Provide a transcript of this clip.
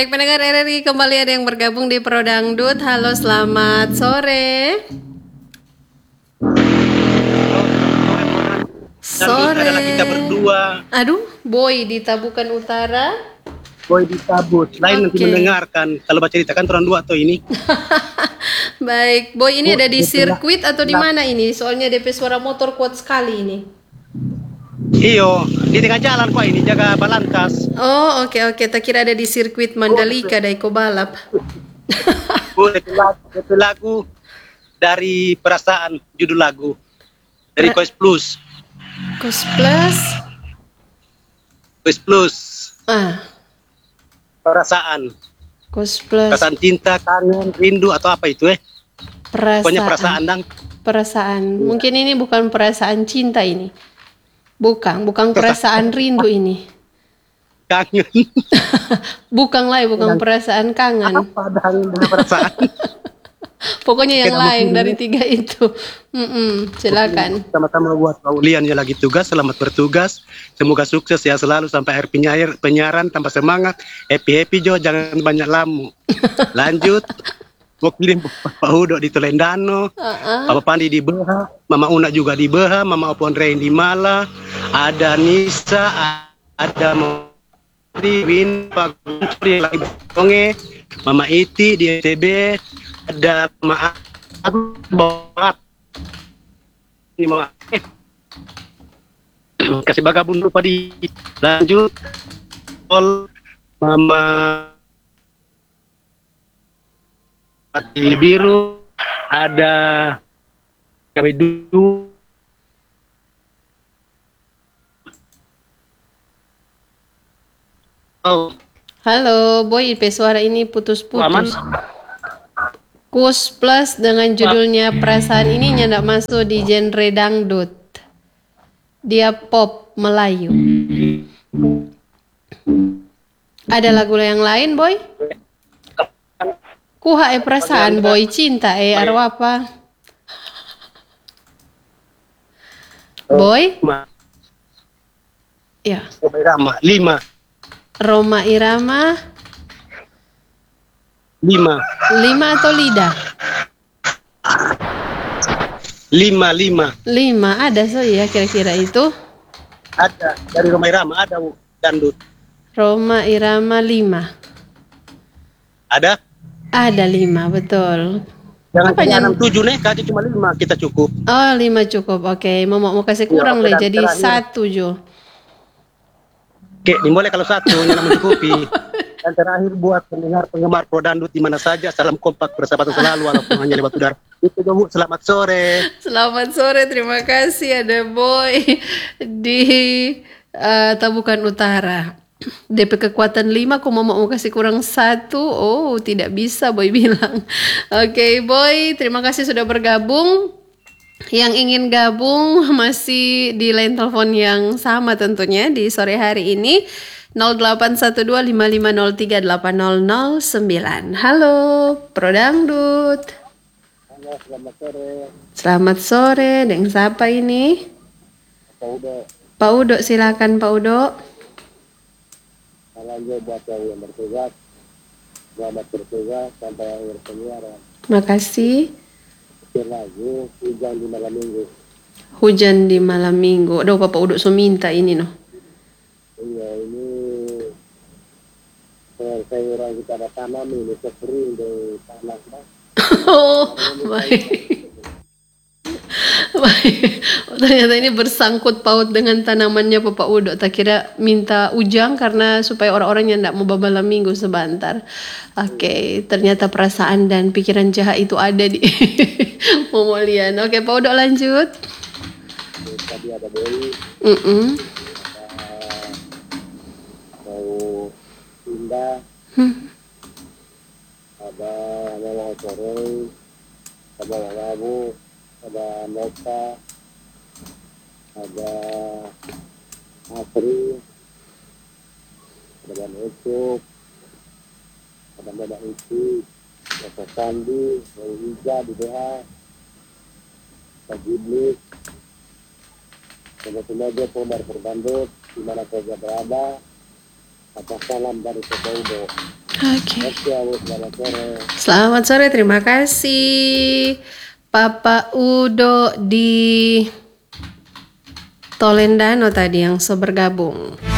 Baik pendengar RRI, kembali ada yang bergabung di Pro Dangdut. Halo, selamat sore. Dangdut adalah kita Sore. berdua. Aduh, Boy di Tabukan Utara. Boy disabut. Lain nanti Oke. mendengarkan. Kalau baca cerita kan orang dua tuh ini. Baik, Boy ini Bu, ada di DP sirkuit atau di mana ini? Soalnya DP suara motor kuat sekali ini. iyo, di tengah jalan kok ini jaga balantas. Oh, oke. Tak kira ada di sirkuit Mandalika Daiko balap. Bu, DP lagu dari perasaan, judul lagu dari Koes Plus. Kos Plus. Koes Plus, Ah, perasaan. Kos Plus. Perasaan cinta, kangen, rindu atau apa itu Pokoknya perasaan dang. Perasaan. Mungkin ini bukan perasaan cinta ini. Bukan perasaan rindu ini. Kangen. Bukan perasaan kangen. Apa dang dengan perasaan? Pokoknya yang Kita lain begini. dari tiga itu. Silakan. Sama-sama buat Paulian yang lagi tugas, selamat bertugas. Semoga sukses ya selalu sampai akhir penyiaran tanpa semangat. Happy Jo, jangan banyak lamu. Lanjut. Mau kirim Pak Udo di Tolendano, Papa Pandi di Beha, Mama Una juga di Beha, Mama Opon Rain di Mala, ada Nisa, ada Mori, Win, Pak Guntur yang lagi bonge, Mama Iti di NTB, ada Mama Borat. Ini Mama kasih bagabun lupa di lanjut. Mama Pati biru, ada kami dulu. Oh, Halo, Boy. IP suara ini aman. putus-putus. Kus Plus dengan judulnya Perasaan ini nggak masuk di genre dangdut. Dia pop Melayu. Ada lagu yang lain, Boy? Kuha perasaan, Boy. Cinta arwah apa? Boy? Ya. Roma, 5. Roma Irama. 5. 5 atau lidah? 5. 5 ada ya kira-kira itu. Ada dari Roma Irama, ada dangdut. Roma Irama 5. Ada? Ada 5, betul. Jangan Apa jangan 7 nih, kasih cuma 5 kita cukup. Oh, 5 cukup. Oke, mau kasih kurang oke, lah dan jadi terakhir. 1 Jo. Oke, ini boleh kalau 1 yang mencukupi. Dan terakhir buat penggemar Pro Dangdut di mana saja, salam kompak persahabatan selalu walaupun hanya lewat udara. Itu dong, selamat sore. Selamat sore, terima kasih ada Boy di Tabukan Utara. DP kekuatan 5, kok mau kasih kurang 1? Oh, tidak bisa Boy bilang. Oke, Boy, terima kasih sudah bergabung. Yang ingin gabung masih di line telepon yang sama tentunya di sore hari ini 081255038009. Halo, Pro Dangdut. Halo, selamat sore. Selamat sore, dengan siapa ini? Pak Udo, Pak Udo, silakan Pak Udo. salam buat yang bertugas. Selamat bertugas sampai akhir penyiaran. Makasih. Lagu hujan di malam minggu. Hujan di malam minggu. Aduh, Bapak Udo so minta ini noh. Iya, ini sayuran kita ada tanam ini kering di tanah. Oh, baik. Baik. Oh, ternyata ini bersangkut paut dengan tanamannya Bapak Udo. Tak kira minta ujang karena supaya orang-orang yang tidak mau malam minggu sebentar. Oke, ternyata perasaan dan pikiran jahat itu ada di Momolian. Oke, Pak Udo lanjut. Tadi ada Dewi, mau Indah, ada Mama Sore, ada Wabu, ada Nota, ada Asri, ada Bang Ucup, ada Mbak Iti, ada Sandi, ada Ija di BH, ada Jiblis, semoga penggemar Pro Dangdut di mana saja berada. Atas salam dari Pak Udo. Oke. Oke, Abu, selamat sore. Selamat sore, terima kasih Papa Udo di Tolendano tadi yang so bergabung.